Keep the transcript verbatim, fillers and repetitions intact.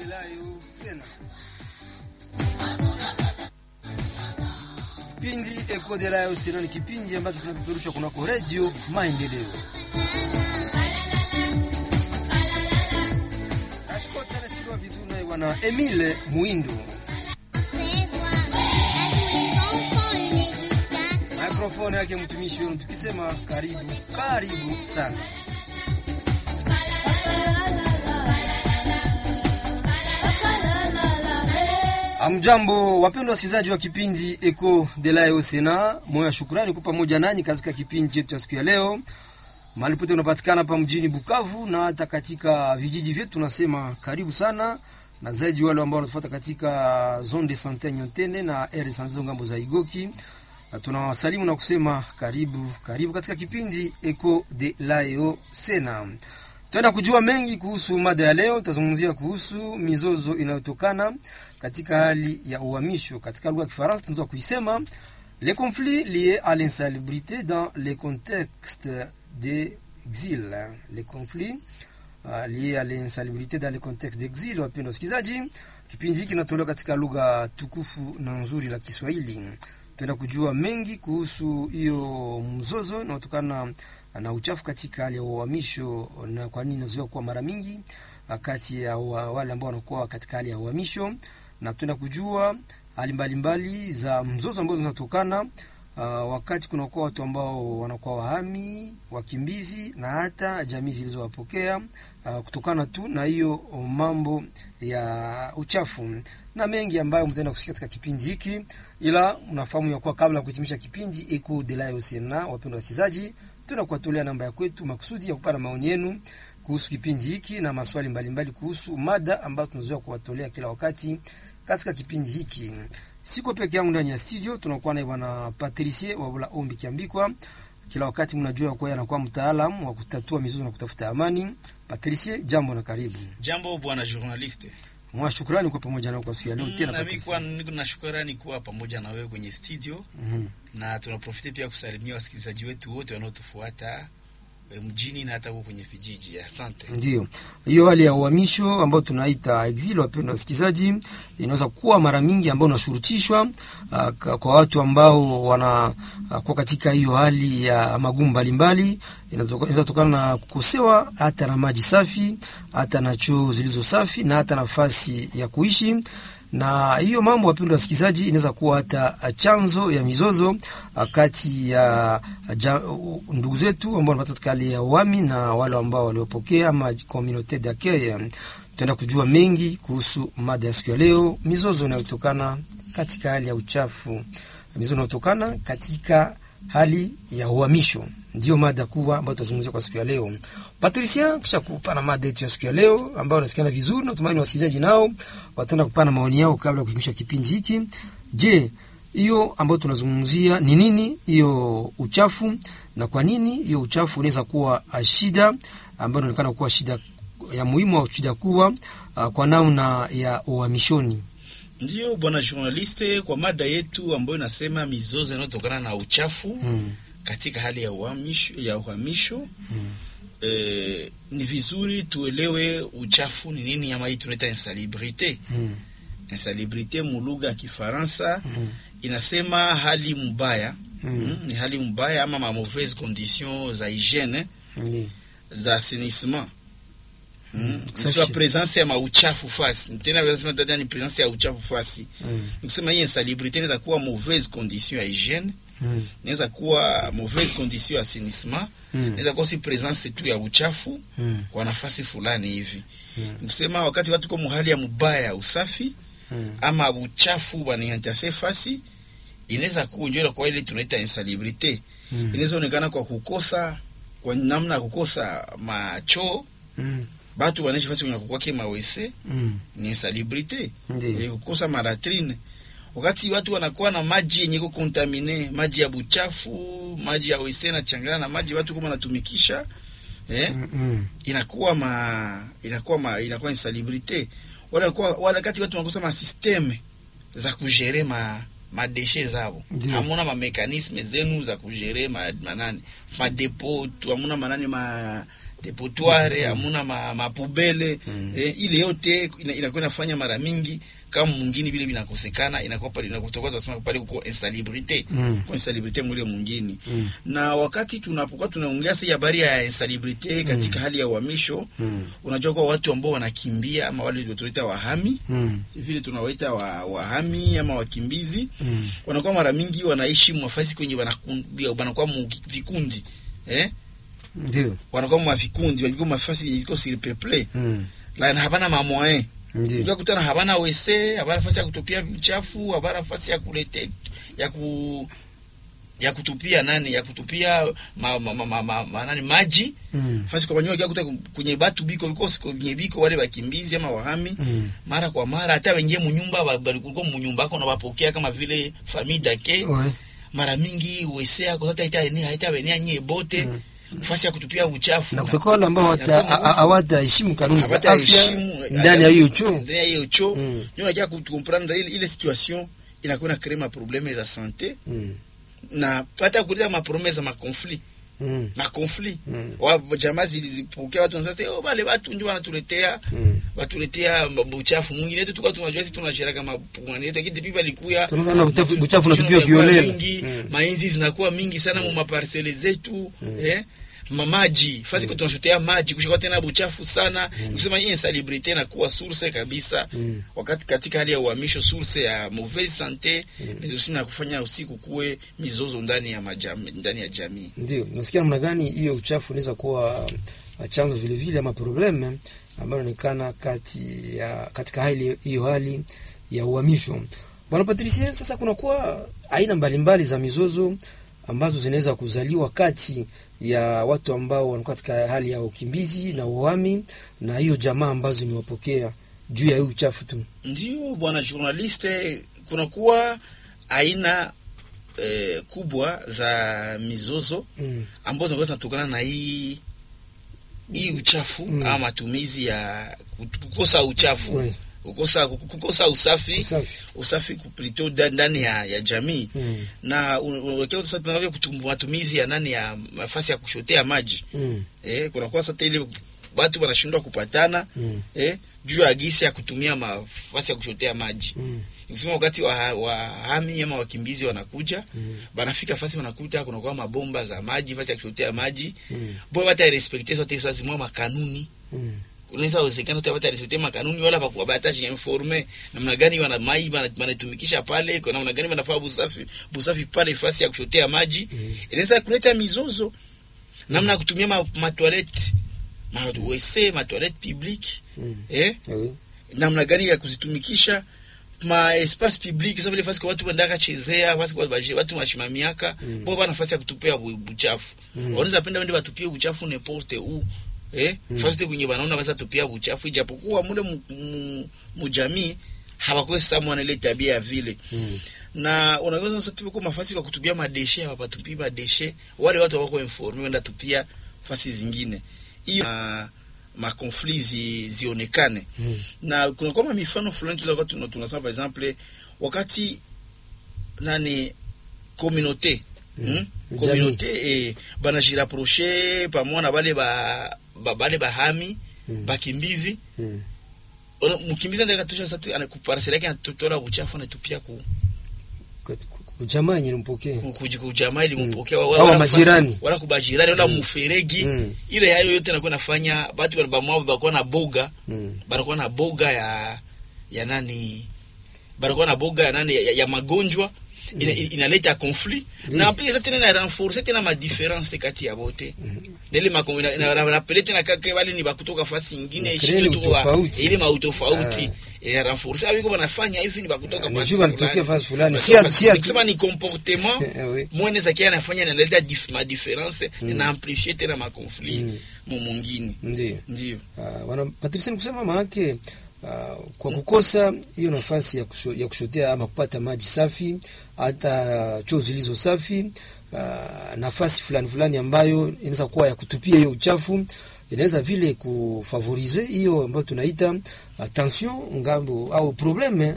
Delayo Sena. Kipindi Eko Delayo Sena ni kipindi ambacho tunapeperusha kunako Radio Maendeleo. Ashkota nashikiliwa vizuri na wana Emile Muindo. Mikrofoni yake mtumishi wenu tukisema karibu, karibu sana. Amjambo wapendwa wasikilizaji wa kipindi Eko Delayo Sena, moyo shukrani kwa pamoja nanyi katika kipindi chetu cha siku ya leo. Mahali pote unapatikana hapa mjini Bukavu na hata katika vijiji vyetu tunasema karibu sana, na zaidi wale ambao wanatufuata katika zone de santé Nyantende na ere sanzo ngambo za Igoki. Na tunawasalimu na kusema karibu, karibu katika kipindi Eko Delayo Sena. Tuenda kujua mengi kuhusu mada ya leo. Tutazungumzia kuhusu mizozo inayotokana katika hali ya uhamisho. Katika lugha ya Kifaransa tunaweza kuisema les conflits liés à l'insalubrité dans les contextes d'exil. Les conflits uh, liés à l'insalubrité dans les contextes d'exil. Wapendwa wasikilizaji, kipindi hiki kinatolewa katika lugha tukufu na nzuri la Kiswahili. Tuenda kujua mengi kuhusu hiyo mzozo unaotokana na uchafu katika hali ya uhamisho, na kwa nini inazoea kuwa mara mingi kati ya wale ambao wanakuwa katika hali ya uhamisho, na tuenda kujua hali mbalimbali za mzozo ambazo zinatokana uh, wakati kuna kwa watu ambao wanakuwa wahami, wakimbizi na hata jamii zilizowapokea uh, kutokana tu na hiyo mambo ya uchafu na mengi ambayo mtaenda kusikia katika kipindi hiki. Ila unafahamu ya kuwa kabla ya kuhitimisha kipindi Eko Delayo Sena, wapendwa wasikilizaji, tunakuwatolea namba ya kwetu makusudi ya kupata maoni yenu kuhusu kipindi hiki na maswali mbalimbali kuhusu mada ambayo tunazoea kuwatolea kila wakati katika kipindi hiki. Siko peke yangu ndani ya studio, tunakuwa na bwana Patricie Wabula Ombi Kiambikwa. Kila wakati mnajua kwa yeye anakuwa mtaalamu wa kutatua mizozo na kutafuta amani. Patricie, jambo na karibu. Jambo bwana journaliste. Mwa shukrani kwa pamoja na kwa siku ya leo mm, tena Patricie. Na mimi kwa niko na shukrani kuwa pamoja na wewe kwenye studio. Mhm. Na tunaprofite pia kusalimia wasikilizaji wetu wote wanaotufuata mjini na hata huko kwenye vijiji. Asante. Ndio. Hiyo hali ya uhamisho ambayo tunaita exil, wapendwa wasikilizaji, inaweza kuwa mara mingi ambao unashurutishwa uh, kwa watu ambao wana uh, kwa katika hiyo hali ya magumu mbalimbali. Inaweza kutokana na kukosewa hata na maji safi, hata na choo zilizo safi na hata nafasi ya kuishi. Na hiyo mambo wapendwa wasikilizaji inaweza kuwa hata chanzo ya mizozo kati ya uh, ndugu zetu ambao wanapata katika hali ya uhami na wale ambao waliopokea ama communauté d'accueil. Tutaenda kujua mengi kuhusu mada ya siku ya leo, mizozo inayotokana katika hali ya uchafu, mizozo inayotokana katika hali ya uhamisho. Ndio mada kubwa ambayo tutazungumzia kwa siku ya leo. Patricia, kisha kupana mada yetu ya siku ya leo ambayo unasikiana vizuri na tumaini wasikilizaji nao wataenda kupana maoni yao kabla ya kuhitimisha kipindi hiki. Je, hiyo ambayo tunazungumzia ni nini hiyo uchafu, na kwa nini hiyo uchafu unaweza kuwa shida ambayo inaonekana kuwa shida ya muhimu au shida kubwa uh, kwa namna ya uhamishoni? Ndio bwana journaliste, kwa mada yetu ambayo inasema mizozo inayotokana na uchafu hmm. katika hali ya uhamisho ya uhamisho hmm. eh, ni vizuri tuelewe uchafu ni nini, ama hii tunaita insalubrité. Hmm. Insalubrité mu lugha ya Kifaransa hmm. inasema hali mbaya. Hmm. Hmm, ni hali mbaya ama ma mauvaise condition za hygiene hmm. za assainissement. Mm. Sio presence ya uchafu fasi. Tena lazima tata ni presence ya uchafu fasi. Mm. Nikisema hii insalubrité inaweza kuwa mauvaise condition ya hygiene, mm. inaweza kuwa mauvaise condition ya assainissement, mm. inaweza kuwa si presence tu ya uchafu mm. kwa nafasi fulani hivi. Mm. Nikisema wakati watu kwa hali ya mbaya usafi, mm. ama uchafu banianjase fasi, inaweza kuwa njoo kwa ile tunaita insalubrité. Mm. Inaweza onekana kwa kukosa, kwa namna kukosa macho. Mm. Batu wanaishi fasi kwenye kwa kema wese mm. ni insalubrité. E, kukosa maratrine. Wakati watu wanakuwa na maji yenye iko contamine, maji ya buchafu, maji ya wese na changana na maji watu kama natumikisha, eh mm -mm. inakuwa ma inakuwa ma inakuwa insalubrité. Wala kwa wala wakati watu wanakosa ma systeme za kugere ma madeshe zao. Hamuna ma mekanisme zenu za kugere ma manani, ma depot, hamuna manani ma depotoire, hamuna ma, mapubele mm. eh, ile yote inakuwa inafanya mara mingi kama mwingine vile vinakosekana, inakuwa pale inakutoka tunasema pale uko insalubrité mm. kwa insalubrité mwile mwingine mm. na wakati tunapokuwa tunaongea sasa habari ya insalubrité katika mm. hali ya uhamisho mm. unajua kwa watu ambao wanakimbia ama wale ndio tunaita wahami mm. vile tunawaita wa, wahami ama wakimbizi mm. wanakuwa mara mingi wanaishi mafasi kwenye wanakumbia wanakuwa vikundi eh ndio wanakuwa mwa vikundi walikuwa mafasi ziko surpeuplé mm. la habana ma moyen ndio kutana habana wese, habana nafasi ya kutupia uchafu, habana nafasi ya kulete ya ku ya kutupia nani ya kutupia ma, ma, ma, ma, ma, ma nani maji mm. fasi kwa banyoa kuta kwenye batu biko biko kwenye biko wale bakimbizi ama wahami mm. mara kwa mara hata wengie munyumba balikuwa munyumba yako na wapokea kama vile famille dake mara mingi wese yako hata ita ni haita wenea nye bote mm. nafasi ya kutupia uchafu na kutoka wale ambao hawataheshimu kanuni za afya ndani ya hiyo choo ndani ya hiyo choo mm. ndio unajua kucomprendre ile ile situation inakuwa na créer ma problème za santé mm. na pata kuleta ma promesa ma conflit mm. na conflit mm. wa jamaa zilizipokea watu sasa oh wale watu ndio wanatuletea mm. watuletea uchafu mwingine yetu tukao tunajua sisi tunashirika kama pungani yetu lakini pipa likuya tunaanza na uchafu unatupia violela mm. mainzi zinakuwa mingi sana mu maparcelle zetu mm. eh mamaji fasi mm. tunashotea maji kushika tena buchafu sana mm. kusema hii insalubrité na kuwa source kabisa mm. wakati katika hali ya uhamisho source ya mauvaise santé mais aussi na kufanya usiku kuwe mizozo ndani ya majamii ndani ya jamii. Ndio unasikia namna gani hiyo uchafu inaweza kuwa chanzo vile vile ama problem ambayo inaonekana kati ya katika hali hiyo hali ya uhamisho. Bwana Patricia, sasa kuna kuwa aina mbalimbali za mizozo ambazo zinaweza kuzaliwa kati ya watu ambao wanakuwa katika hali ya ukimbizi na uhami na hiyo jamaa ambazo niwapokea juu ya hiyo uchafu tu. Ndio bwana journaliste, kuna kuwa aina eh, kubwa za mizozo mm. ambazo zinaweza kutokana na hii hii uchafu mm. ama matumizi ya kukosa uchafu we. kukosa kukosa usafi usafi, usafi kuplito ndani ya, ya jamii mm. na unaelekea usafi tunavyo kutumia matumizi ya nani ya nafasi ya kushotea maji mm. eh kuna kwa sasa ile watu wanashindwa kupatana mm. eh juu ya gisi ya kutumia nafasi ya kushotea maji mm. nikisema wakati wa, wa hami ama wakimbizi wanakuja mm. banafika fasi wanakuta kuna kwa mabomba za maji fasi ya kushotea maji mm. bora hata respecte sote sasa mwa kanuni mm. unaweza usikana utapata respecte makanuni wala bakubataji informe namna gani wana mai wanatumikisha pale kwa namna gani wanafanya busafi busafi pale fasi ya kushotea maji mm. inaweza kuleta mizozo namna kutumia ma, ma toilette ma W C ma toilette publique mm. eh mm. namna gani ya kuzitumikisha ma espace public sababu ile fasi kwa watu wandaka chezea fasi kwa baje watu mashimamiaka mm. bora nafasi ya kutupia uchafu mm. wanaweza penda wende watupie uchafu n'importe où eh mm. fasi kwenye wanaona basa tupia uchafu ijapokuwa mule mujamii hawakosi samu ile tabia vile mm. na unaweza sasa tupe kwa mafasi kwa kutupia madeshe hapa tupia madeshe wale watu wako informe wenda tupia fasi zingine hiyo uh, ma conflits zi, zionekane mm. na kuna kama mifano fulani tunaweza tuna tunasema par exemple wakati nani communauté mm. hmm? communauté eh bana jirapprocher pamoja na wale ba bale bahami mm. bakimbizi mm. mkimbizi ndio katosha sasa anakuparcela yake anatotola uchafu na tupia ku kujamaa nilimpokea kujamaa nilimpokea mm. wala majirani wala kubajirani wala mm. mferegi mm. ile hayo yote nakuwa nafanya watu wanabamwa bakuwa na boga mm. banakuwa na boga ya ya nani banakuwa na boga ya nani ya, ya magonjwa mm. ina, inaleta conflit mm. na pia tena na renforcer tena ma difference kati ya wote mm. ile makomuna na rappeler tena kaka wale ni bakutoka fasi nyingine ishio tu ile mautofauti et renforcer avec comment nafanya hivi ni bakutoka kwa sababu alitokea fasi fulani si si kusema ni comportement mwenye zakia anafanya inaleta ma difference na amplifier tena ma conflit mwingine ndio ndio wana Patricia kusema maana Uh, kwa kukosa hiyo nafasi ya, kusho, ya kushotea ama kupata maji safi hata choo zilizo safi uh, nafasi fulani fulani ambayo inaweza kuwa ya kutupia hiyo uchafu inaweza vile kufavorize hiyo ambayo tunaita uh, tension ngambo au probleme